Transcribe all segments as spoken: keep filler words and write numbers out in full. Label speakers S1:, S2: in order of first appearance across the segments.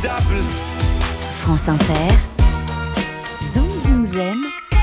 S1: formidable.
S2: France Inter, Zoom Zoom Zen,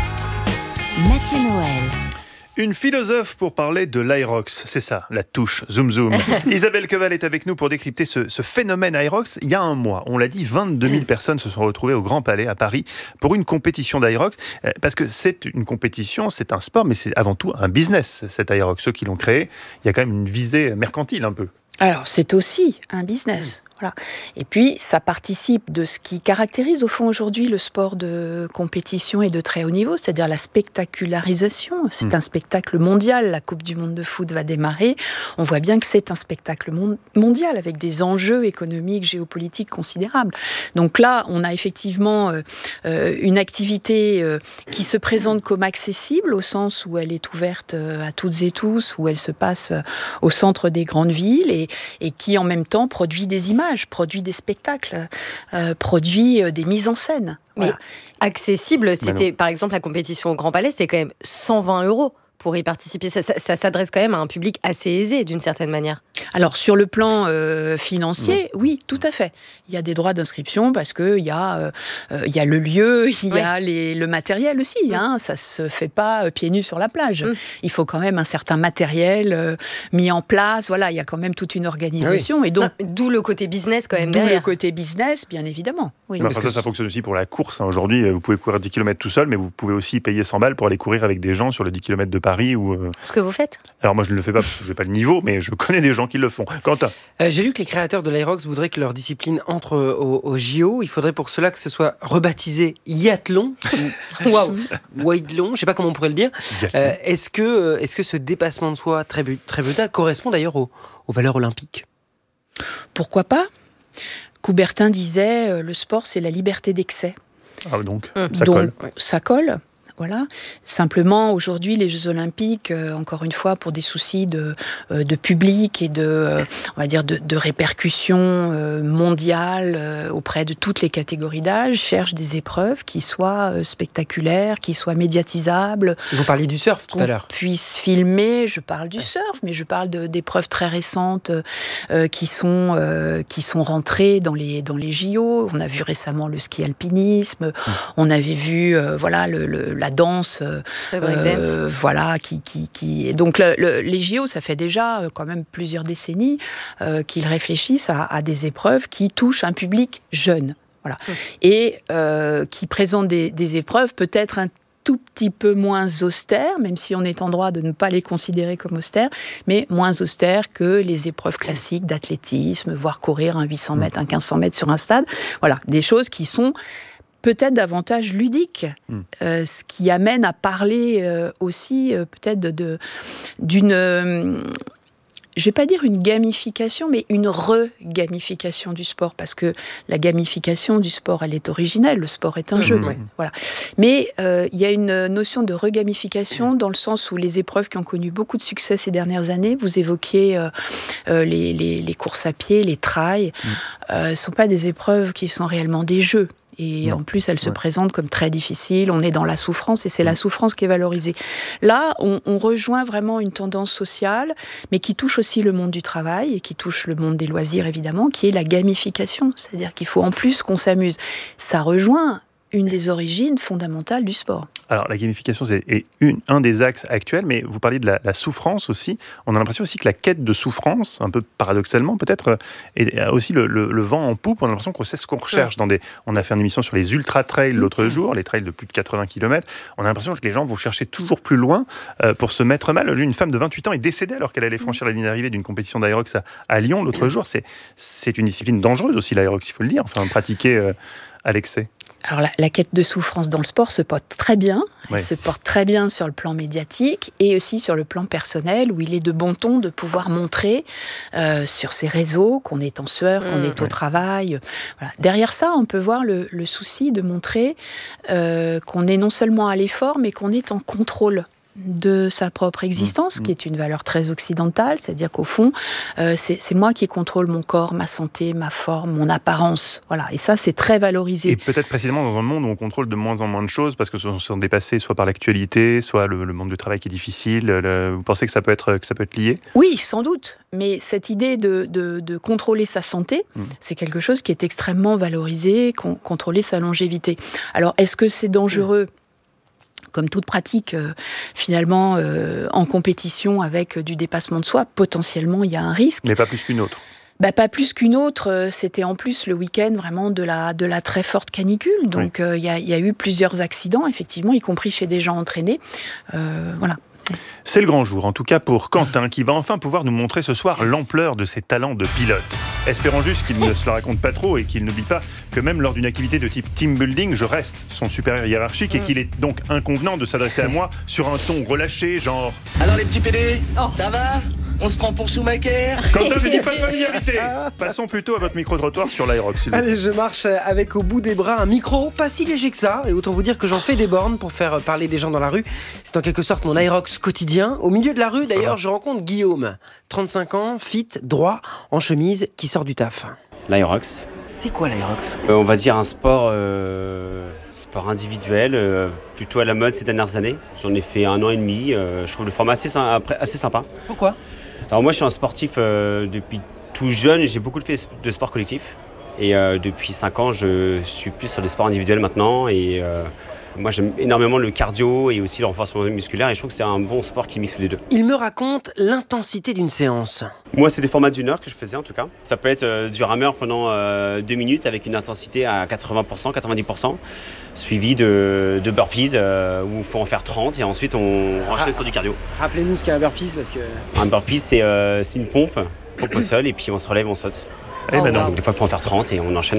S2: Mathieu Noël.
S3: Une philosophe pour parler de l'Aerox, c'est ça, la touche, zoom zoom. Isabelle Queval est avec nous pour décrypter ce, ce phénomène Aerox. Il y a un mois, on l'a dit, vingt-deux mille personnes se sont retrouvées au Grand Palais à Paris pour une compétition d'Aerox. Parce que c'est une compétition, c'est un sport, mais c'est avant tout un business, cet Aerox. Ceux qui l'ont créé, il y a quand même une visée mercantile un peu.
S4: Alors, c'est aussi un business. Voilà. Et puis, ça participe de ce qui caractérise au fond aujourd'hui le sport de compétition et de très haut niveau, c'est-à-dire la spectacularisation. C'est mmh. un spectacle mondial. La Coupe du Monde de foot va démarrer. On voit bien que c'est un spectacle mon- mondial avec des enjeux économiques, géopolitiques considérables. Donc là, on a effectivement euh, euh, une activité euh, qui se présente comme accessible au sens où elle est ouverte euh, à toutes et tous, où elle se passe euh, au centre des grandes villes et, et qui en même temps produit des images, produit des spectacles, euh, produit euh, des mises en scène. Voilà.
S5: Mais accessible, c'était par exemple la compétition au Grand Palais, c'est quand même cent vingt euros pour y participer. Ça, ça, ça s'adresse quand même à un public assez aisé d'une certaine manière.
S4: Alors sur le plan euh, financier, oui. oui, tout à fait. Il y a des droits d'inscription parce que il y a, euh, il y a le lieu, il y a oui. les, le matériel aussi. Oui. Hein, ça se fait pas pieds nus sur la plage. Oui. Il faut quand même un certain matériel euh, mis en place. Voilà, il y a quand même toute une organisation. Oui. Et donc,
S5: non, d'où le côté business quand même
S4: d'où
S5: derrière.
S4: le côté business, bien évidemment. Oui.
S3: Non, parce que ça, ça fonctionne aussi pour la course. Hein. Aujourd'hui, vous pouvez courir dix kilomètres tout seul, mais vous pouvez aussi payer cent balles pour aller courir avec des gens sur le dix kilomètres de Paris. Ou, euh...
S5: Ce que vous faites ?
S3: Alors moi, je ne le fais pas parce que je n'ai pas le niveau, mais je connais des gens qui le font. Quentin ?
S6: Euh, j'ai lu que les créateurs de l'Aerox voudraient que leur discipline entre au, au J O. Il faudrait pour cela que ce soit rebaptisé Yathlon, waouh, Wadelon, je ne sais pas comment on pourrait le dire. Euh, est-ce que, est-ce que ce dépassement de soi très, très brutal correspond d'ailleurs aux, aux valeurs olympiques ?
S4: Pourquoi pas ? Coubertin disait euh, le sport, c'est la liberté d'excès.
S3: Ah donc, mmh. ça
S4: donc,
S3: colle.
S4: Ça colle. Voilà. Simplement, aujourd'hui, les Jeux Olympiques, euh, encore une fois, pour des soucis de, euh, de public et de, euh, on va dire, de, de répercussions euh, mondiales euh, auprès de toutes les catégories d'âge, cherchent des épreuves qui soient euh, spectaculaires, qui soient médiatisables.
S6: Vous parliez du surf tout à l'heure.
S4: Qu'on puisse filmer. Je parle du surf, mais je parle de, d'épreuves très récentes euh, qui sont euh, qui sont rentrées dans les dans les J O. On a vu récemment le ski alpinisme. Mmh. On avait vu, euh, voilà, le, le la danse, euh, euh, voilà, qui, qui, qui. Donc le, le, les J O, ça fait déjà euh, quand même plusieurs décennies euh, qu'ils réfléchissent à, à des épreuves qui touchent un public jeune, voilà, mmh. et euh, qui présentent des, des épreuves peut-être un tout petit peu moins austères, même si on est en droit de ne pas les considérer comme austères, mais moins austères que les épreuves classiques d'athlétisme, voire courir un huit cents mètres, un quinze cents mètres sur un stade. Voilà, des choses qui sont peut-être davantage ludique, mmh. euh, ce qui amène à parler euh, aussi euh, peut-être de, de, d'une, euh, je ne vais pas dire une gamification, mais une re-gamification du sport, parce que la gamification du sport, elle est originelle, le sport est un mmh. jeu. Mmh. Voilà. Mais euh, il y a une notion de re-gamification mmh. dans le sens où les épreuves qui ont connu beaucoup de succès ces dernières années, vous évoquiez euh, euh, les, les, les courses à pied, les trails, mmh. euh, ne sont pas des épreuves qui sont réellement des jeux. Et non. en plus, elle se ouais. présente comme très difficile. On est dans la souffrance et c'est mmh. la souffrance qui est valorisée. Là, on, on rejoint vraiment une tendance sociale, mais qui touche aussi le monde du travail et qui touche le monde des loisirs, évidemment, qui est la gamification. C'est-à-dire qu'il faut en plus qu'on s'amuse. Ça rejoint une des origines fondamentales du sport.
S3: Alors, la gamification, c'est une, un des axes actuels, mais vous parliez de la, la souffrance aussi. On a l'impression aussi que la quête de souffrance, un peu paradoxalement peut-être, est aussi le, le, le vent en poupe. On a l'impression qu'on sait ce qu'on recherche. Ouais. Dans des, on a fait une émission sur les ultra-trails l'autre mmh. jour, les trails de plus de quatre-vingts kilomètres. On a l'impression que les gens vont chercher toujours plus loin euh, pour se mettre mal. Une femme de vingt-huit ans est décédée alors qu'elle allait franchir la ligne d'arrivée d'une compétition d'Aerox à, à Lyon l'autre jour. C'est, c'est une discipline dangereuse aussi, l'Aerox, il faut le dire. Enfin, pratiquer euh, à l'excès.
S4: Alors la, la quête de souffrance dans le sport se porte très bien, elle
S3: ouais.
S4: se porte très bien sur le plan médiatique et aussi sur le plan personnel où il est de bon ton de pouvoir montrer euh, sur ses réseaux qu'on est en sueur, mmh, qu'on est ouais. au travail. Voilà. Derrière ça, on peut voir le, le souci de montrer euh, qu'on est non seulement à l'effort mais qu'on est en contrôle de sa propre existence, mmh. qui est une valeur très occidentale, c'est-à-dire qu'au fond, euh, c'est, c'est moi qui contrôle mon corps, ma santé, ma forme, mon apparence. Voilà. Et ça, c'est très valorisé.
S3: Et peut-être précisément dans un monde où on contrôle de moins en moins de choses, parce que ce sont dépassés soit par l'actualité, soit le, le monde du travail qui est difficile. Le, vous pensez que ça peut être, que ça peut être lié ?
S4: Oui, sans doute. Mais cette idée de, de, de contrôler sa santé, mmh. c'est quelque chose qui est extrêmement valorisé, con, contrôler sa longévité. Alors, est-ce que c'est dangereux ? mmh. Comme toute pratique, euh, finalement, euh, en compétition avec du dépassement de soi, potentiellement, il y a un risque.
S3: Mais pas plus qu'une autre.
S4: Bah, pas plus qu'une autre. Euh, c'était en plus le week-end vraiment de la, de la très forte canicule. Donc, il oui. euh, y, a, y a eu plusieurs accidents, effectivement, y compris chez des gens entraînés. Euh, voilà.
S3: C'est le grand jour, en tout cas pour Quentin, qui va enfin pouvoir nous montrer ce soir l'ampleur de ses talents de pilote. Espérons juste qu'il ne se la raconte pas trop et qu'il n'oublie pas que même lors d'une activité de type team building, je reste son supérieur hiérarchique mmh. et qu'il est donc inconvenant de s'adresser à moi sur un ton relâché, genre...
S1: Alors les petits pédés, oh. ça va ? On se prend pour Schumacher.
S3: Quentin, je dis pas de familiarité. Passons plutôt à votre micro-trottoir sur l'Aerox.
S6: Allez, je marche avec au bout des bras un micro pas si léger que ça. Et autant vous dire que j'en fais des bornes pour faire parler des gens dans la rue. C'est en quelque sorte mon Aerox quotidien. Au milieu de la rue, d'ailleurs, je rencontre Guillaume, trente-cinq ans, fit, droit, en chemise, qui sort du taf.
S7: L'Aerox.
S1: C'est quoi l'Aerox ?
S7: euh, On va dire un sport, euh, sport individuel, euh, plutôt à la mode ces dernières années. J'en ai fait un an et demi. Euh, je trouve le format assez, assez sympa.
S6: Pourquoi ?
S7: Alors moi je suis un sportif euh, depuis tout jeune, j'ai beaucoup fait de sport collectif et euh, depuis cinq ans je suis plus sur des sports individuels maintenant et euh, moi j'aime énormément le cardio et aussi le renforcement musculaire et je trouve que c'est un bon sport qui mixe les deux.
S6: Il me raconte l'intensité d'une séance.
S7: Moi c'est des formats d'une heure que je faisais en tout cas. Ça peut être euh, du rameur pendant euh, deux minutes avec une intensité à quatre-vingts pour cent, quatre-vingt-dix pour cent suivi de, de burpees euh, où il faut en faire trente et ensuite on enchaîne ah, sur du cardio.
S6: Rappelez-nous ce qu'est un burpees parce que...
S7: Un burpees c'est, euh, c'est une pompe, pompe au sol et puis on se relève, on saute.
S3: Oh, wow.
S7: Donc des fois il faut en faire trente et on enchaîne